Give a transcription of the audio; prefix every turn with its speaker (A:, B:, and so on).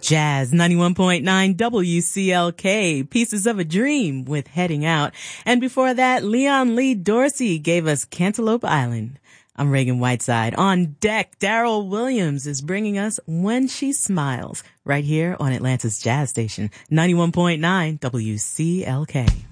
A: Jazz 91.9 WCLK, Pieces of a Dream with Heading Out. And before that, Leon Lee Dorsey gave us Cantaloupe Island. I'm Reagan Whiteside. On deck, Daryl Williams is bringing us When She Smiles right here on Atlanta's Jazz Station, 91.9 WCLK.